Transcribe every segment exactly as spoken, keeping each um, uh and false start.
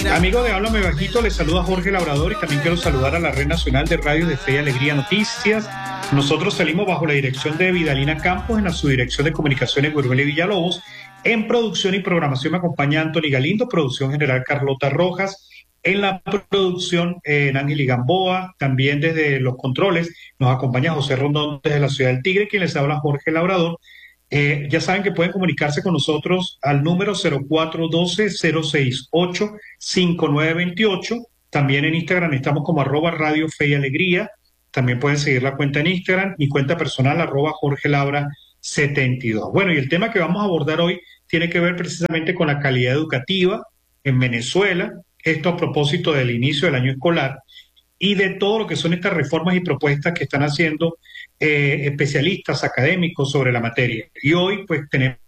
Amigo de Háblame Bajito, les saluda Jorge Labrador y también quiero saludar a la Red Nacional de Radio de Fe y Alegría Noticias. Nosotros salimos bajo la dirección de Vidalina Campos, en la subdirección de comunicaciones Guruel y Villalobos. En producción y programación me acompaña Anthony Galindo, producción general Carlota Rojas. En la producción, eh, Ángel Gamboa, también desde los controles nos acompaña José Rondón desde la ciudad del Tigre, quien les habla Jorge Labrador. Eh, ya saben que pueden comunicarse con nosotros al número cero cuatro uno dos, cero seis ocho, cinco nueve dos ocho. También en Instagram estamos como arroba Radio Fe y Alegría. También pueden seguir la cuenta en Instagram, mi cuenta personal arroba Jorge Labra setenta y dos. Bueno, y el tema que vamos a abordar hoy tiene que ver precisamente con la calidad educativa en Venezuela. Esto a propósito del inicio del año escolar y de todo lo que son estas reformas y propuestas que están haciendo eh, especialistas académicos sobre la materia. Y hoy pues tenemos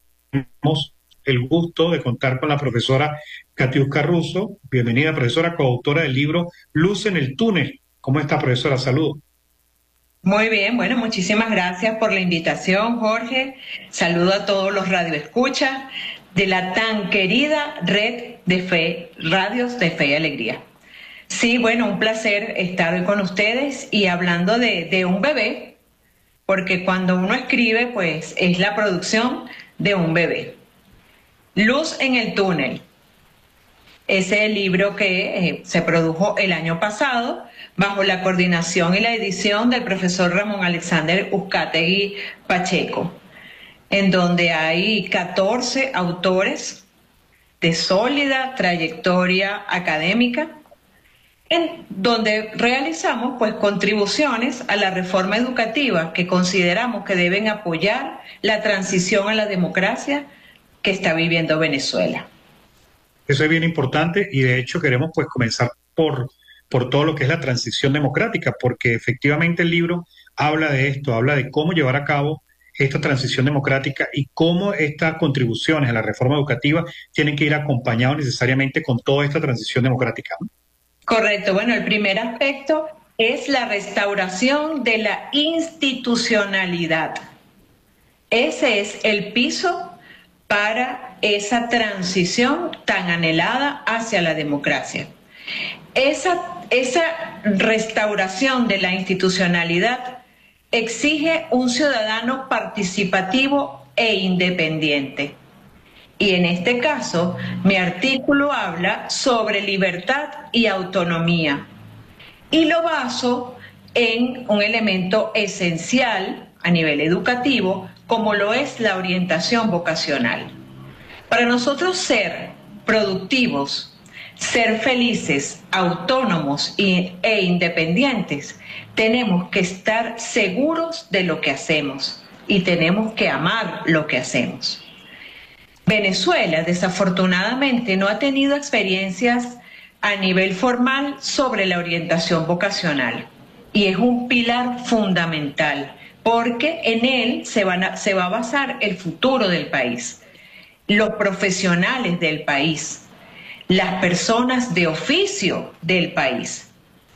el gusto de contar con la profesora Katiuska Russo. Bienvenida, profesora, coautora del libro Luz en el túnel. ¿Cómo está, profesora? Saludos. Muy bien, bueno, muchísimas gracias por la invitación, Jorge. Saludo a todos los radioescuchas de la tan querida red de fe, Radios de Fe y Alegría. Sí, bueno, un placer estar hoy con ustedes y hablando de, de un bebé, porque cuando uno escribe, pues es la producción de un bebé. Luz en el túnel. Ese es el libro que eh, se produjo el año pasado bajo la coordinación y la edición del profesor Ramón Alexander Uzcategui Pacheco, en donde hay catorce autores de sólida trayectoria académica, en donde realizamos pues contribuciones a la reforma educativa que consideramos que deben apoyar la transición a la democracia que está viviendo Venezuela. Eso es bien importante y de hecho queremos pues comenzar por, por todo lo que es la transición democrática, porque efectivamente el libro habla de esto, habla de cómo llevar a cabo esta transición democrática y cómo estas contribuciones a la reforma educativa tienen que ir acompañados necesariamente con toda esta transición democrática. Correcto. Bueno, el primer aspecto es la restauración de la institucionalidad. Ese es el piso para esa transición tan anhelada hacia la democracia. Esa, esa restauración de la institucionalidad exige un ciudadano participativo e independiente. Y en este caso, mi artículo habla sobre libertad y autonomía. Y lo baso en un elemento esencial a nivel educativo, como lo es la orientación vocacional. Para nosotros ser productivos, ser felices, autónomos e independientes, tenemos que estar seguros de lo que hacemos y tenemos que amar lo que hacemos. Venezuela, desafortunadamente, no ha tenido experiencias a nivel formal sobre la orientación vocacional y es un pilar fundamental porque en él se, van a, se va a basar el futuro del país, los profesionales del país, las personas de oficio del país.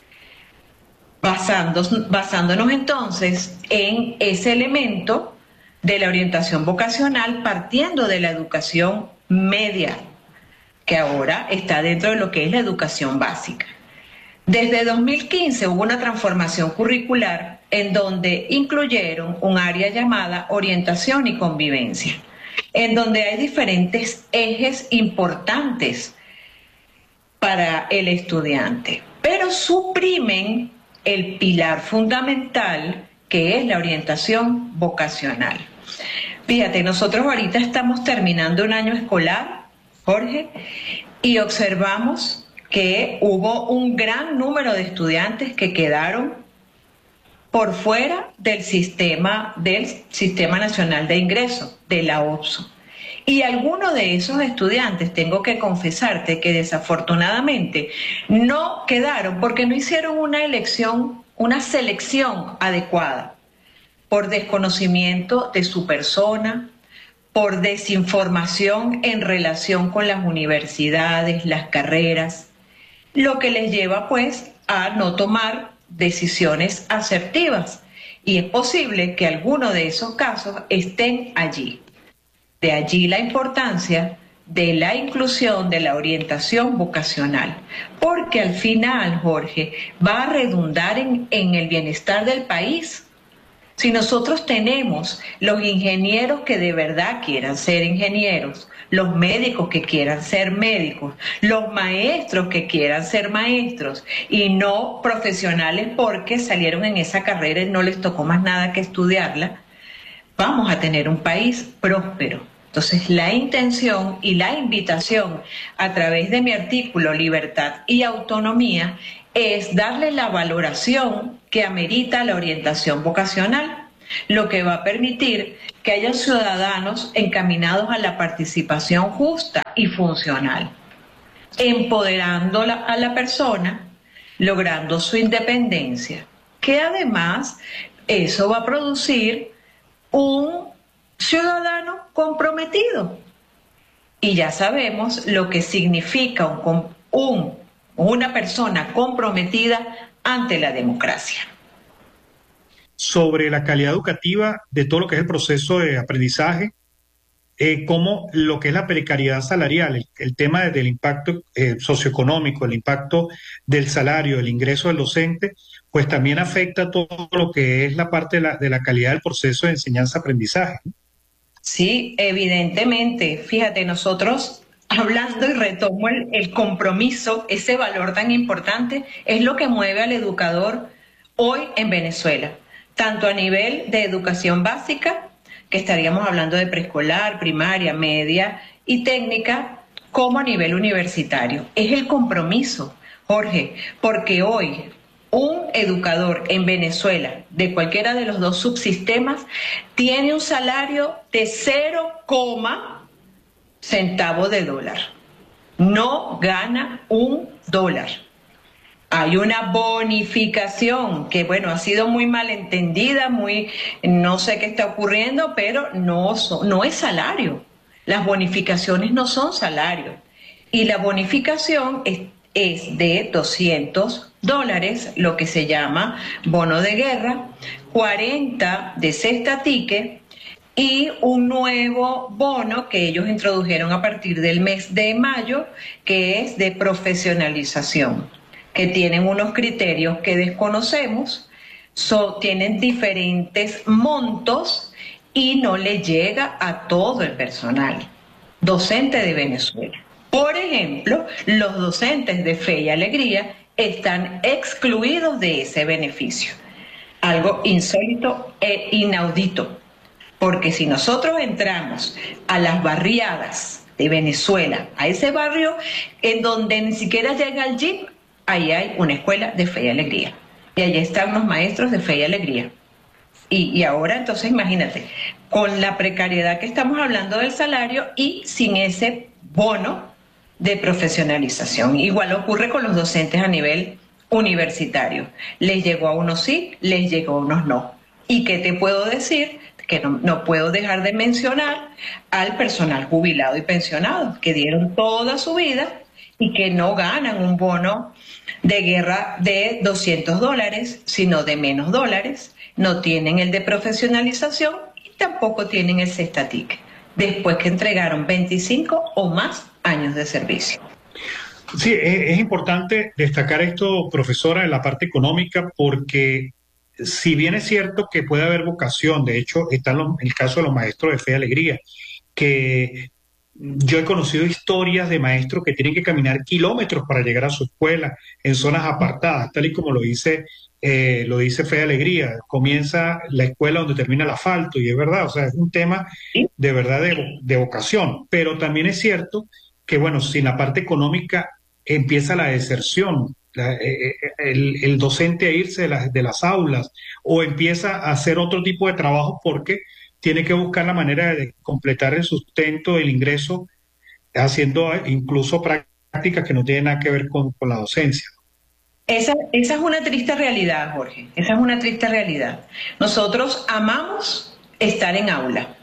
Basándonos, basándonos entonces en ese elemento de la orientación vocacional, partiendo de la educación media, que ahora está dentro de lo que es la educación básica. Desde dos mil quince hubo una transformación curricular en donde incluyeron un área llamada orientación y convivencia, en donde hay diferentes ejes importantes para el estudiante, pero suprimen el pilar fundamental que es la orientación vocacional. Fíjate, nosotros ahorita estamos terminando un año escolar, Jorge, y observamos que hubo un gran número de estudiantes que quedaron por fuera del sistema, del Sistema Nacional de Ingreso, de la O P S U. Y algunos de esos estudiantes, tengo que confesarte que desafortunadamente no quedaron porque no hicieron una elección, una selección adecuada, por desconocimiento de su persona, por desinformación en relación con las universidades, las carreras, lo que les lleva pues a no tomar decisiones asertivas. Y es posible que algunos de esos casos estén allí. De allí la importancia de la inclusión, de la orientación vocacional, porque al final, Jorge, va a redundar en, en el bienestar del país. Si nosotros tenemos los ingenieros que de verdad quieran ser ingenieros, los médicos que quieran ser médicos, los maestros que quieran ser maestros y no profesionales porque salieron en esa carrera y no les tocó más nada que estudiarla, vamos a tener un país próspero. Entonces, la intención y la invitación a través de mi artículo Libertad y Autonomía es darle la valoración que amerita la orientación vocacional, lo que va a permitir que haya ciudadanos encaminados a la participación justa y funcional, empoderando a la persona, logrando su independencia, que además eso va a producir un ciudadano comprometido. Y ya sabemos lo que significa un, un, una persona comprometida ante la democracia. Sobre la calidad educativa de todo lo que es el proceso de aprendizaje, eh, como lo que es la precariedad salarial, el, el tema del impacto eh, socioeconómico, el impacto del salario, el ingreso del docente, pues también afecta todo lo que es la parte de la, de la calidad del proceso de enseñanza-aprendizaje. Sí, evidentemente. Fíjate, nosotros hablando y retomo el, el compromiso, ese valor tan importante, es lo que mueve al educador hoy en Venezuela, tanto a nivel de educación básica, que estaríamos hablando de preescolar, primaria, media y técnica, como a nivel universitario. Es el compromiso, Jorge, porque hoy un educador en Venezuela, de cualquiera de los dos subsistemas, tiene un salario de cero centavos de dólar. No gana un dólar. Hay una bonificación que, bueno, ha sido muy malentendida, muy, no sé qué está ocurriendo, pero no, so, no es salario. Las bonificaciones no son salarios. Y la bonificación es, es de doscientos dólares, lo que se llama bono de guerra, cuarenta de cesta ticket y un nuevo bono que ellos introdujeron a partir del mes de mayo, que es de profesionalización, que tienen unos criterios que desconocemos, so, tienen diferentes montos y no le llega a todo el personal docente de Venezuela. Por ejemplo, los docentes de Fe y Alegría están excluidos de ese beneficio. Algo insólito e inaudito, porque si nosotros entramos a las barriadas de Venezuela, a ese barrio en donde ni siquiera llega el jeep, ahí hay una escuela de Fe y Alegría. Y allí están los maestros de Fe y Alegría. Y, y ahora, entonces, imagínate, con la precariedad que estamos hablando del salario y sin ese bono de profesionalización. Igual ocurre con los docentes a nivel universitario. Les llegó a unos sí, les llegó a unos no. ¿Y qué te puedo decir? Que no, no puedo dejar de mencionar al personal jubilado y pensionado, que dieron toda su vida y que no ganan un bono de guerra de doscientos dólares, sino de menos dólares, no tienen el de profesionalización y tampoco tienen el cesta ticket, después que entregaron veinticinco o más años de servicio. Sí, es, es importante destacar esto, profesora, en la parte económica, porque si bien es cierto que puede haber vocación, de hecho está en el caso de los maestros de Fe y Alegría, que yo he conocido historias de maestros que tienen que caminar kilómetros para llegar a su escuela en zonas apartadas, tal y como lo dice, eh, lo dice Fe y Alegría. Comienza la escuela donde termina el asfalto, y es verdad, o sea, es un tema de verdad de, de vocación, pero también es cierto que, bueno, sin la parte económica empieza la deserción, la, eh, el, el docente a irse de las, de las aulas, o empieza a hacer otro tipo de trabajo porque tiene que buscar la manera de completar el sustento, el ingreso, haciendo incluso prácticas que no tienen nada que ver con, con la docencia. Esa, esa es una triste realidad, Jorge, esa es una triste realidad. Nosotros amamos estar en aula,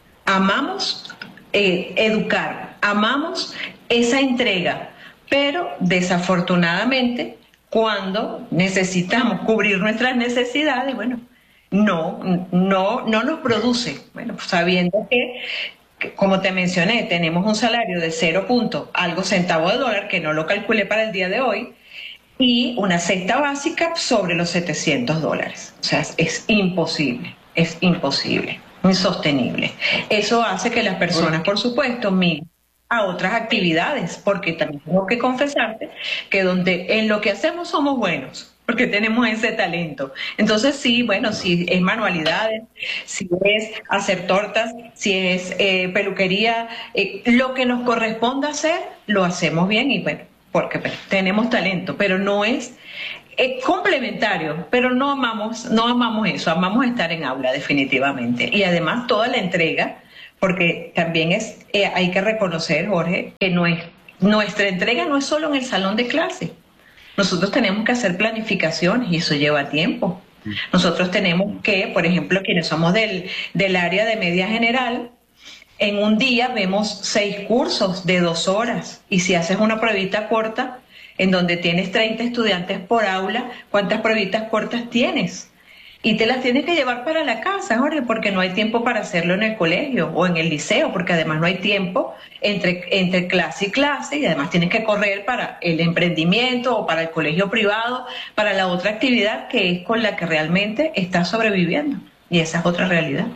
amamos eh, educar, amamos esa entrega, pero desafortunadamente cuando necesitamos cubrir nuestras necesidades, bueno, no, no, no nos produce, bueno, sabiendo que como te mencioné, tenemos un salario de cero punto algo centavo de dólar, que no lo calculé para el día de hoy, y una cesta básica sobre los setecientos dólares. O sea, es imposible, es imposible, insostenible. Eso hace que las personas, por supuesto, migren a otras actividades, porque también tengo que confesarte que donde en lo que hacemos somos buenos, porque tenemos ese talento. Entonces sí, bueno, si es manualidades, si es hacer tortas, si es eh, peluquería, eh, lo que nos corresponda hacer, lo hacemos bien y bueno, porque pues, tenemos talento, pero no es eh, complementario, pero no amamos, no amamos eso, amamos estar en aula definitivamente. Y además toda la entrega, porque también es, eh, hay que reconocer, Jorge, que no es, nuestra entrega no es solo en el salón de clase. Nosotros tenemos que hacer planificaciones y eso lleva tiempo. Nosotros tenemos que, por ejemplo, quienes somos del, del área de media general, en un día vemos seis cursos de dos horas y si haces una pruebita corta en donde tienes treinta estudiantes por aula, ¿cuántas pruebitas cortas tienes? Y te las tienes que llevar para la casa, Jorge, porque no hay tiempo para hacerlo en el colegio o en el liceo, porque además no hay tiempo entre, entre clase y clase y además tienes que correr para el emprendimiento o para el colegio privado, para la otra actividad que es con la que realmente estás sobreviviendo. Y esa es otra realidad.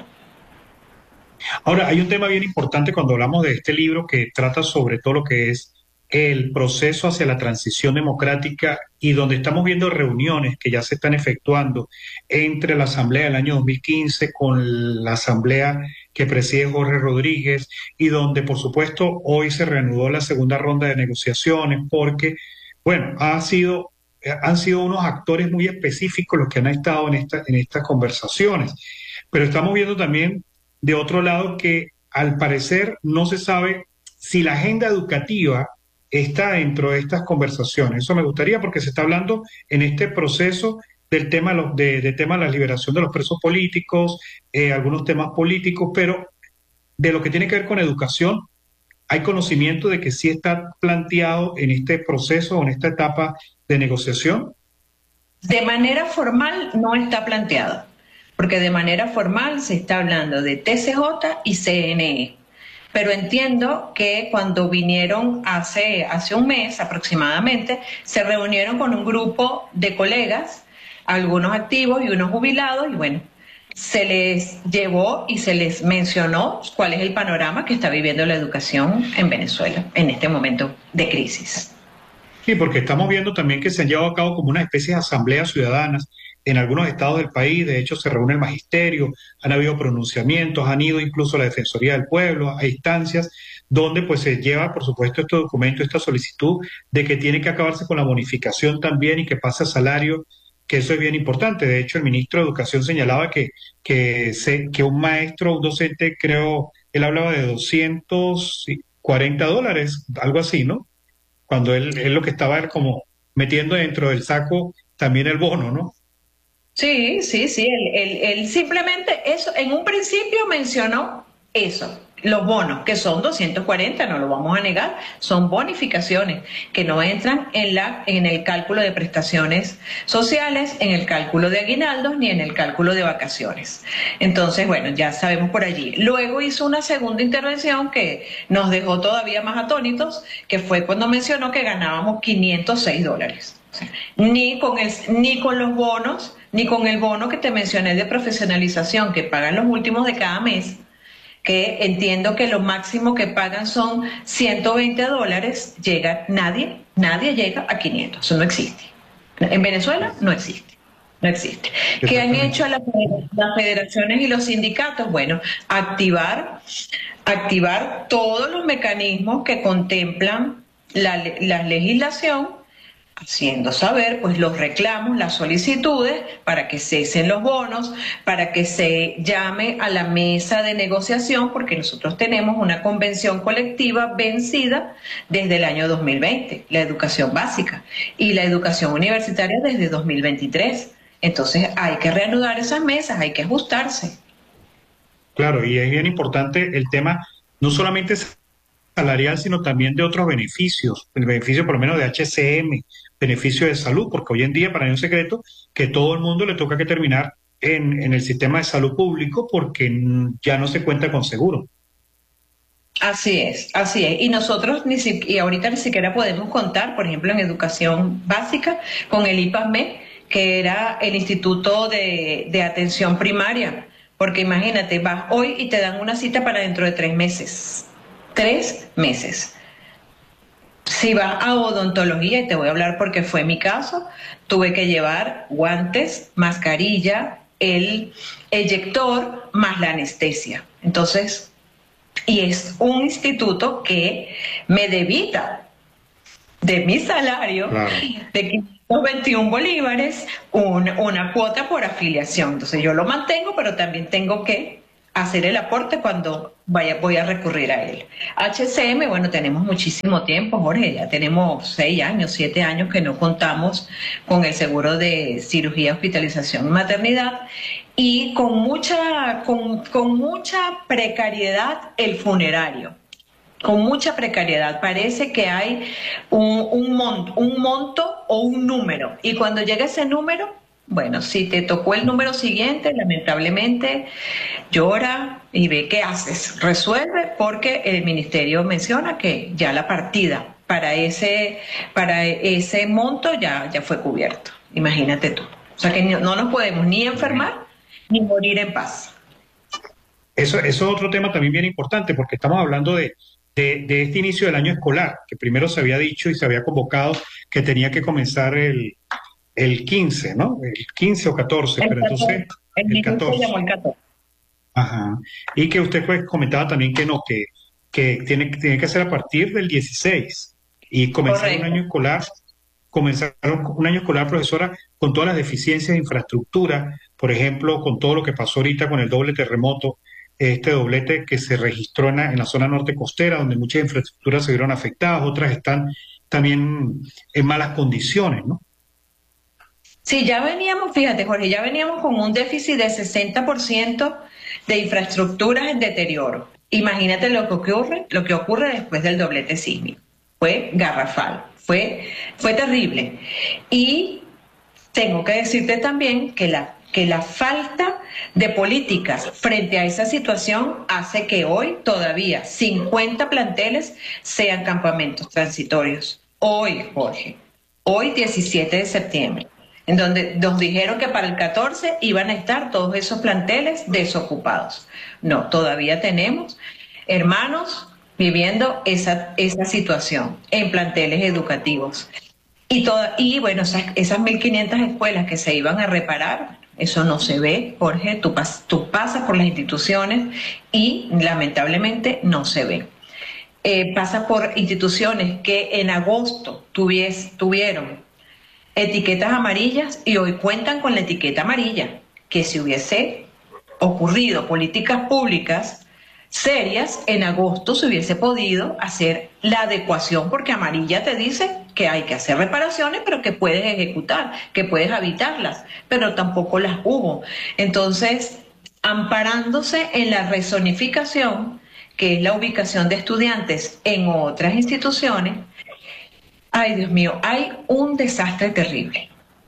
Ahora, hay un tema bien importante cuando hablamos de este libro que trata sobre todo lo que es el proceso hacia la transición democrática y donde estamos viendo reuniones que ya se están efectuando entre la Asamblea del año dos mil quince con la Asamblea que preside Jorge Rodríguez y donde, por supuesto, hoy se reanudó la segunda ronda de negociaciones porque, bueno, ha sido, han sido unos actores muy específicos los que han estado en, esta, en estas conversaciones. Pero estamos viendo también, de otro lado, que al parecer no se sabe si la agenda educativa está dentro de estas conversaciones. Eso me gustaría porque se está hablando en este proceso del tema de, de tema de la liberación de los presos políticos, eh, algunos temas políticos, pero de lo que tiene que ver con educación, ¿hay conocimiento de que sí está planteado en este proceso o en esta etapa de negociación? De manera formal no está planteado, porque de manera formal se está hablando de T C J y C N E. Pero entiendo que cuando vinieron hace, hace un mes aproximadamente, se reunieron con un grupo de colegas, algunos activos y unos jubilados, y bueno, se les llevó y se les mencionó cuál es el panorama que está viviendo la educación en Venezuela en este momento de crisis. Sí, porque estamos viendo también que se han llevado a cabo como una especie de asambleas ciudadanas en algunos estados del país. De hecho, se reúne el magisterio, han habido pronunciamientos, han ido incluso a la Defensoría del Pueblo, a instancias donde pues se lleva, por supuesto, este documento, esta solicitud de que tiene que acabarse con la bonificación también y que pase a salario, que eso es bien importante. De hecho, el ministro de Educación señalaba que, que, se, que un maestro, un docente, creo, él hablaba de doscientos cuarenta dólares, algo así, ¿no? Cuando él, él lo que estaba era como metiendo dentro del saco también el bono, ¿no? Sí, sí, sí, él, él, él simplemente eso, en un principio mencionó eso, los bonos, que son doscientos cuarenta, no lo vamos a negar, son bonificaciones que no entran en, la, en el cálculo de prestaciones sociales, en el cálculo de aguinaldos, ni en el cálculo de vacaciones. Entonces, bueno, ya sabemos por allí. Luego hizo una segunda intervención que nos dejó todavía más atónitos, que fue cuando mencionó que ganábamos quinientos seis dólares. O sea, ni con el, ni con los bonos, ni con el bono que te mencioné de profesionalización que pagan los últimos de cada mes, que entiendo que lo máximo que pagan son ciento veinte dólares, llega nadie, nadie llega a quinientos, eso no existe. En Venezuela no existe, no existe. ¿Qué han hecho las, las federaciones y los sindicatos? Bueno, activar, activar todos los mecanismos que contemplan la, la legislación, haciendo saber pues los reclamos, las solicitudes para que cesen los bonos, para que se llame a la mesa de negociación, porque nosotros tenemos una convención colectiva vencida desde el año dos mil veinte, la educación básica, y la educación universitaria desde dos mil veintitrés. Entonces hay que reanudar esas mesas, hay que ajustarse. Claro, y es bien importante el tema, no solamente salarial, sino también de otros beneficios, el beneficio por lo menos de H C M, beneficio de salud, porque hoy en día, para mí es un secreto, que todo el mundo le toca que terminar en, en el sistema de salud público porque ya no se cuenta con seguro. Así es, así es. Y nosotros ni si, y ahorita ni siquiera podemos contar, por ejemplo, en educación básica, con el I P A M E, que era el Instituto de, de Atención Primaria. Porque imagínate, vas hoy y te dan una cita para dentro de tres meses. Tres meses. Si vas a odontología, y te voy a hablar porque fue mi caso, tuve que llevar guantes, mascarilla, el eyector, más la anestesia. Entonces, y es un instituto que me debita de mi salario, claro, de quinientos veintiún bolívares, un, una cuota por afiliación. Entonces yo lo mantengo, pero también tengo que hacer el aporte cuando vaya, voy a recurrir a él. H C M, bueno, tenemos muchísimo tiempo, Jorge, ya tenemos seis años, siete años que no contamos con el seguro de cirugía, hospitalización y maternidad, y con mucha, con, con mucha precariedad el funerario. Con mucha precariedad. Parece que hay un, un, monto, un monto o un número. Y cuando llega ese número, bueno, si te tocó el número siguiente, lamentablemente llora y ve qué haces. Resuelve, porque el ministerio menciona que ya la partida para ese, para ese monto ya, ya fue cubierto. Imagínate tú. O sea que no nos podemos ni enfermar ni morir en paz. Eso, eso es otro tema también bien importante, porque estamos hablando de De, de este inicio del año escolar, que primero se había dicho y se había convocado que tenía que comenzar el, el quince, ¿no? El quince o catorce, el pero catorce, entonces el, el catorce. El catorce. Ajá. Y que usted pues comentaba también que no, que, que tiene, tiene que ser a partir del dieciséis y comenzar Correcto. un año escolar, comenzar un año escolar, profesora, con todas las deficiencias de infraestructura, por ejemplo, con todo lo que pasó ahorita con el doble terremoto, este doblete que se registró en la, en la zona norte costera, donde muchas infraestructuras se vieron afectadas, otras están también en malas condiciones, ¿no? Sí, ya veníamos, fíjate, Jorge, ya veníamos con un déficit de sesenta por ciento de infraestructuras en deterioro. Imagínate lo que ocurre, lo que ocurre después del doblete sísmico. Fue garrafal, fue, fue terrible. Y tengo que decirte también que la que la falta de políticas frente a esa situación hace que hoy todavía cincuenta planteles sean campamentos transitorios. Hoy, Jorge, hoy diecisiete de septiembre, en donde nos dijeron que para el catorce iban a estar todos esos planteles desocupados. No, todavía tenemos hermanos viviendo esa, esa situación en planteles educativos. Y, toda, y bueno, esas, esas mil quinientas escuelas que se iban a reparar, eso no se ve, Jorge, tú, pas, tú pasas por las instituciones y lamentablemente no se ve. Eh, pasa por instituciones que en agosto tuvies, tuvieron etiquetas amarillas y hoy cuentan con la etiqueta amarilla, que si hubiese ocurrido políticas públicas serias, en agosto se hubiese podido hacer la adecuación, porque amarilla te dice que hay que hacer reparaciones, pero que puedes ejecutar, que puedes habitarlas, pero tampoco las hubo. Entonces, amparándose en la rezonificación, que es la ubicación de estudiantes en otras instituciones, ay Dios mío, hay un desastre terrible,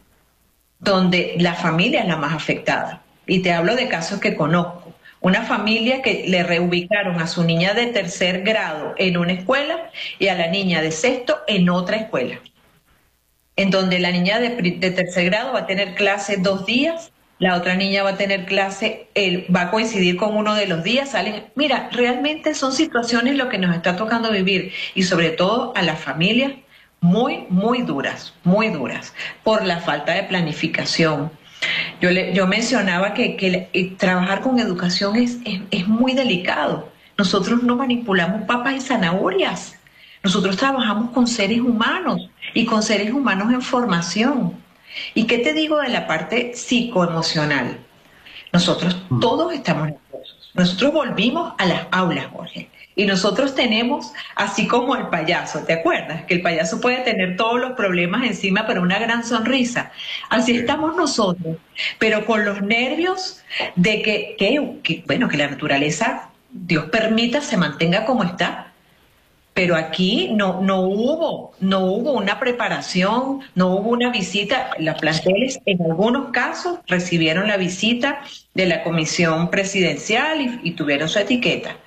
donde la familia es la más afectada. Y te hablo de casos que conozco. Una familia que le reubicaron a su niña de tercer grado en una escuela y a la niña de sexto en otra escuela, en donde la niña de, de tercer grado va a tener clase dos días, la otra niña va a tener clase, él va a coincidir con uno de los días, salen. Mira, realmente son situaciones lo que nos está tocando vivir, y sobre todo a las familias muy, muy duras, muy duras, por la falta de planificación. Yo, le, yo mencionaba que, que eh, trabajar con educación es, es, es muy delicado. Nosotros no manipulamos papas y zanahorias. Nosotros trabajamos con seres humanos y con seres humanos en formación. ¿Y qué te digo de la parte psicoemocional? Nosotros todos estamos nerviosos. Nosotros volvimos a las aulas, Jorge. Y nosotros tenemos, así como el payaso, ¿te acuerdas? Que el payaso puede tener todos los problemas encima, pero una gran sonrisa. Así estamos nosotros, pero con los nervios de que, que, que, bueno, que la naturaleza, Dios permita, se mantenga como está. Pero aquí no, no hubo, no hubo una preparación, no hubo una visita. Los planteles, en algunos casos, recibieron la visita de la comisión presidencial y, y tuvieron su etiqueta.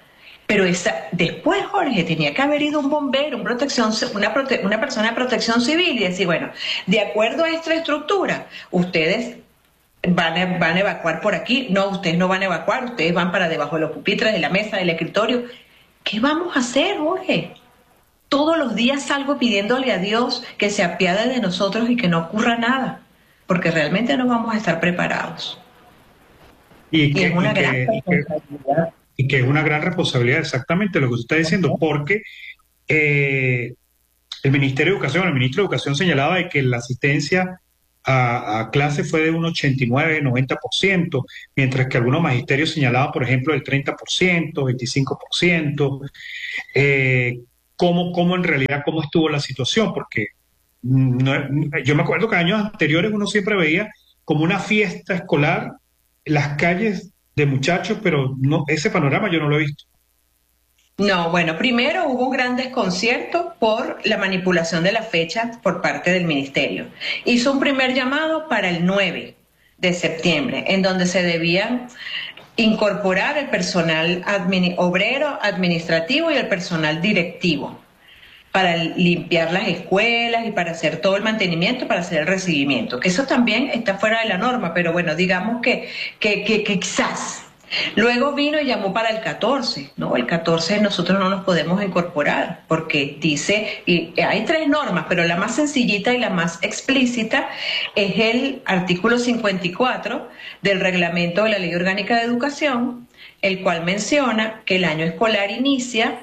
Pero esa, después, Jorge, tenía que haber ido un bombero, un protección, una, prote, una persona de protección civil y decir, bueno, de acuerdo a esta estructura, ustedes van a, van a evacuar por aquí. No, ustedes no van a evacuar, ustedes van para debajo de los pupitres, de la mesa, del escritorio. ¿Qué vamos a hacer, Jorge? Todos los días salgo pidiéndole a Dios que se apiade de nosotros y que no ocurra nada, porque realmente no vamos a estar preparados. Y, y que, es una y gran que, responsabilidad. Y que es una gran responsabilidad, exactamente lo que usted está diciendo, porque eh, el Ministerio de Educación, el ministro de Educación señalaba de que la asistencia a, a clase fue de un ochenta y nueve, noventa por ciento, mientras que algunos magisterios señalaban, por ejemplo, el treinta por ciento, veinticinco por ciento. Eh, ¿cómo, cómo en realidad, cómo estuvo la situación? Porque no, yo me acuerdo que años anteriores uno siempre veía como una fiesta escolar las calles de muchachos, pero no, ese panorama yo no lo he visto. No, bueno, primero hubo un gran desconcierto por la manipulación de la fecha por parte del ministerio. Hizo un primer llamado para el nueve de septiembre, en donde se debían incorporar el personal admin, obrero, administrativo y el personal directivo para limpiar las escuelas y para hacer todo el mantenimiento, para hacer el recibimiento, que eso también está fuera de la norma, pero bueno, digamos que, que, que, que quizás. Luego vino y llamó para el catorce, ¿no? El catorce nosotros no nos podemos incorporar porque dice, y hay tres normas, pero la más sencillita y la más explícita es el artículo cincuenta y cuatro del reglamento de la Ley Orgánica de Educación, el cual menciona que el año escolar inicia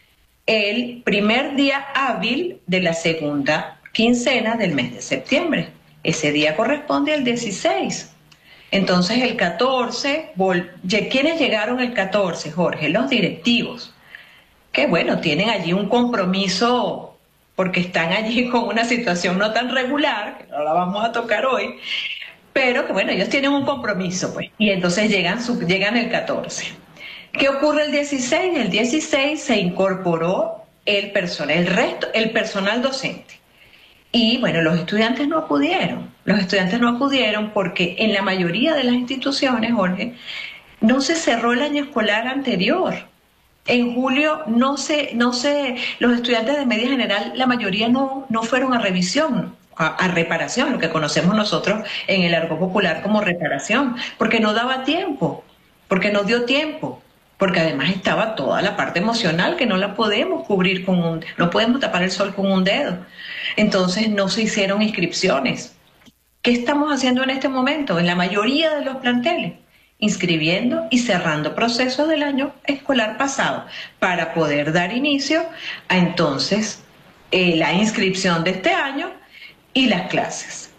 el primer día hábil de la segunda quincena del mes de septiembre. Ese día corresponde al dieciséis. Entonces el catorce, ¿quiénes llegaron el catorce, Jorge? Los directivos, que bueno, tienen allí un compromiso porque están allí con una situación no tan regular, que no la vamos a tocar hoy, pero que bueno, ellos tienen un compromiso, pues, y entonces llegan, llegan el catorce. ¿Qué ocurre el dieciséis? El dieciséis se incorporó el personal, el resto, el personal docente. Y bueno, los estudiantes no acudieron. Los estudiantes no acudieron porque en la mayoría de las instituciones, Jorge, no se cerró el año escolar anterior. En julio no se, no se, los estudiantes de media general, la mayoría no, no fueron a revisión, a, a reparación, lo que conocemos nosotros en el argot popular como reparación, porque no daba tiempo, porque no dio tiempo. Porque además estaba toda la parte emocional que no la podemos cubrir con un, no podemos tapar el sol con un dedo. Entonces no se hicieron inscripciones. ¿Qué estamos haciendo en este momento? En la mayoría de los planteles, inscribiendo y cerrando procesos del año escolar pasado para poder dar inicio a entonces eh, la inscripción de este año y las clases.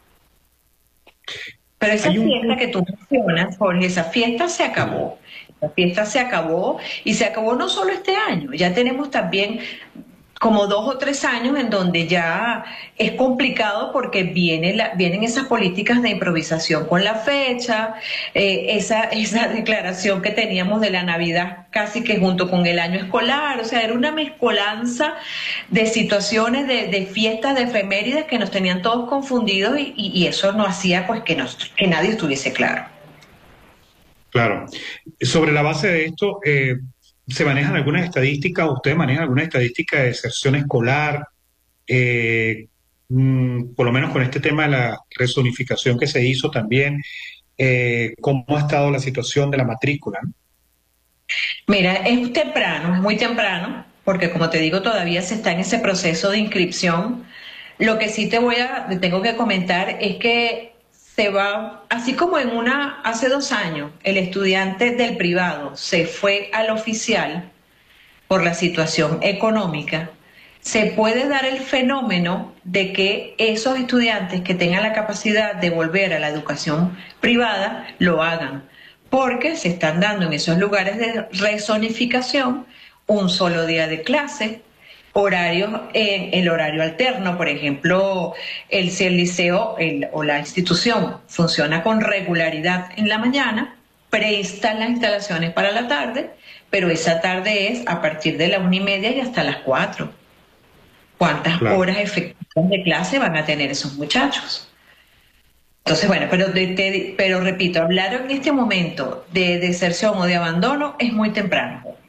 Pero esa un... fiesta que tú mencionas, Jorge, esa fiesta se acabó. La fiesta se acabó y se acabó no solo este año, ya tenemos también como dos o tres años en donde ya es complicado porque viene la, vienen esas políticas de improvisación con la fecha, eh, esa, esa declaración que teníamos de la Navidad casi que junto con el año escolar, o sea, era una mezcolanza de situaciones, de, de fiestas, de efemérides que nos tenían todos confundidos y, y, y eso no hacía pues que, nos, que nadie estuviese claro. Claro. Sobre la base de esto, eh, ¿se manejan algunas estadísticas? ¿Ustedes manejan alguna estadística de deserción escolar? Eh, mmm, por lo menos con este tema de la rezonificación que se hizo también, eh, ¿cómo ha estado la situación de la matrícula? Mira, es temprano, es muy temprano, porque como te digo, todavía se está en ese proceso de inscripción. Lo que sí te voy a, te tengo que comentar es que se va, así como en una, hace dos años, el estudiante del privado se fue al oficial por la situación económica, se puede dar el fenómeno de que esos estudiantes que tengan la capacidad de volver a la educación privada lo hagan, porque se están dando en esos lugares de rezonificación un solo día de clase, horarios en el horario alterno, por ejemplo, el, si el liceo el, o la institución funciona con regularidad en la mañana, prestan las instalaciones para la tarde, pero esa tarde es a partir de la una y media y hasta las cuatro. ¿Cuántas claro. horas efectivas de clase van a tener esos muchachos? Entonces, bueno, pero, de, de, pero repito, hablar en este momento de deserción o de abandono es muy temprano.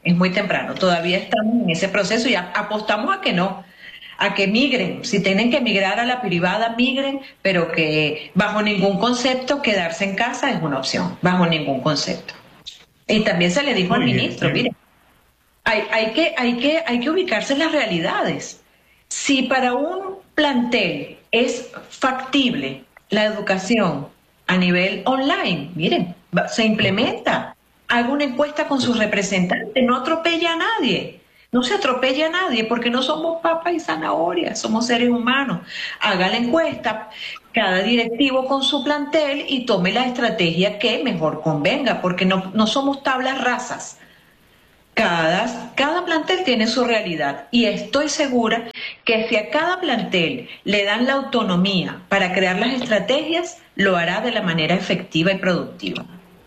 es muy temprano. Todavía estamos en ese proceso y apostamos a que no, a que migren. Si tienen que migrar a la privada, migren, pero que bajo ningún concepto quedarse en casa es una opción, bajo ningún concepto. Y también se le dijo al ministro, mire, hay, hay, que, hay, que, hay que ubicarse en las realidades. Si para un plantel es factible la educación a nivel online, miren, se implementa. Haga una encuesta con sus representantes, no atropelle a nadie, no se atropella a nadie porque no somos papas y zanahorias, somos seres humanos. Haga la encuesta, cada directivo con su plantel y tome la estrategia que mejor convenga, porque no, no somos tablas rasas. Cada, cada plantel tiene su realidad y estoy segura que si a cada plantel le dan la autonomía para crear las estrategias, lo hará de la manera efectiva y productiva.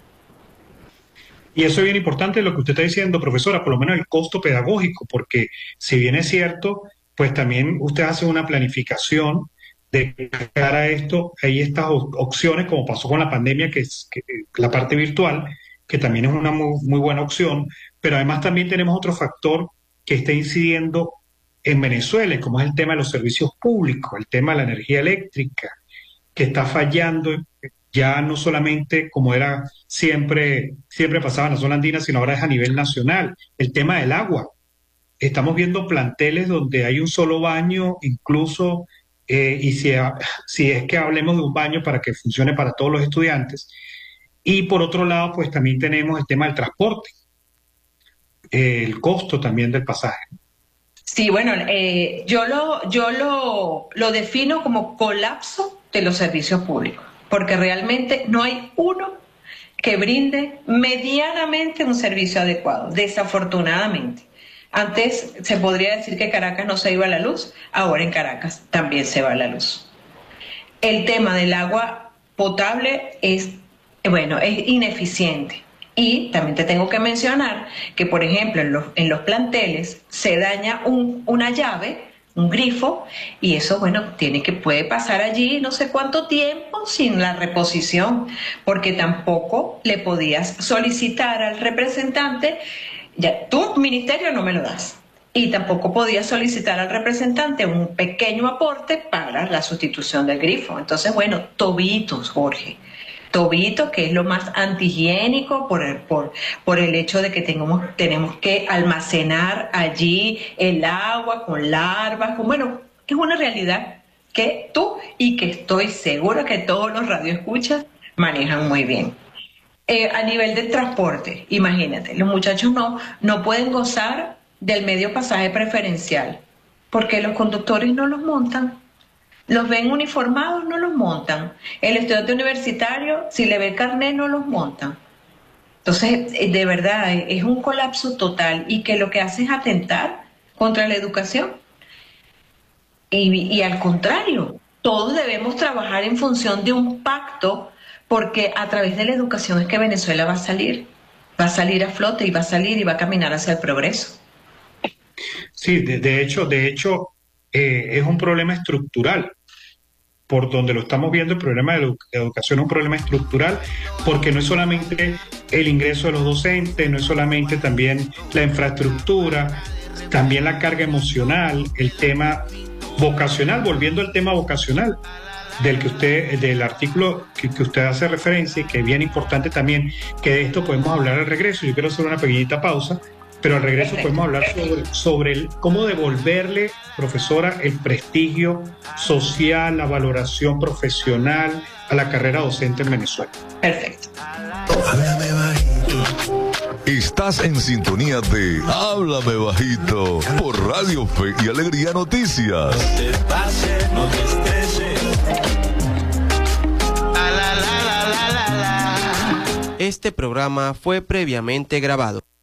Y eso es bien importante lo que usted está diciendo, profesora, por lo menos el costo pedagógico, porque si bien es cierto, pues también usted hace una planificación de cara a esto, hay estas opciones, como pasó con la pandemia, que es que, la parte virtual, que también es una muy, muy buena opción, pero además también tenemos otro factor que está incidiendo en Venezuela, como es el tema de los servicios públicos, el tema de la energía eléctrica, que está fallando ya no solamente como era siempre, siempre pasaba en la zona andina, sino ahora es a nivel nacional. El tema del agua. Estamos viendo planteles donde hay un solo baño, incluso, eh, y si, si es que hablemos de un baño para que funcione para todos los estudiantes. Y por otro lado, pues también tenemos el tema del transporte, eh, el costo también del pasaje. Sí, bueno, eh, yo, lo, yo lo, lo defino como colapso de los servicios públicos, porque realmente no hay uno que brinde medianamente un servicio adecuado, desafortunadamente. Antes se podría decir que Caracas no se iba a la luz, ahora en Caracas también se va a la luz. El tema del agua potable es, bueno, es ineficiente. Y también te tengo que mencionar que, por ejemplo, en los, en los planteles se daña un, una llave, un grifo, y eso, bueno, tiene que, puede pasar allí no sé cuánto tiempo sin la reposición, porque tampoco le podías solicitar al representante, ya, tu ministerio no me lo das, y tampoco podías solicitar al representante un pequeño aporte para la sustitución del grifo. Entonces, bueno, tobitos, Jorge. Tobito, que es lo más antihigiénico por el, por, por el hecho de que tengamos, tenemos que almacenar allí el agua con larvas, con, bueno, es una realidad que tú y que estoy segura que todos los radioescuchas manejan muy bien. Eh, a nivel del transporte, imagínate, los muchachos no, no pueden gozar del medio pasaje preferencial porque los conductores no los montan. Los ven uniformados, no los montan. El estudiante universitario, si le ve el carnet, no los montan. Entonces, de verdad, es un colapso total y que lo que hace es atentar contra la educación. Y, y al contrario, todos debemos trabajar en función de un pacto, porque a través de la educación es que Venezuela va a salir, va a salir a flote y va a salir y va a caminar hacia el progreso. Sí, de, de hecho, de hecho, Eh, es un problema estructural, por donde lo estamos viendo. El problema de la educación es un problema estructural, porque no es solamente el ingreso de los docentes, no es solamente también la infraestructura, también la carga emocional, el tema vocacional, volviendo al tema vocacional, del que usted, del artículo que, que usted hace referencia, y que es bien importante también, que de esto podemos hablar al regreso. Yo quiero hacer una pequeñita pausa, pero al regreso podemos hablar sobre, sobre el, cómo devolverle, profesora, el prestigio social, la valoración profesional a la carrera docente en Venezuela. Perfecto. Háblame bajito. Estás en sintonía de Háblame Bajito por Radio Fe y Alegría Noticias. No te pases, no te estreses. La, la, la, la, la, la. Este programa fue previamente grabado.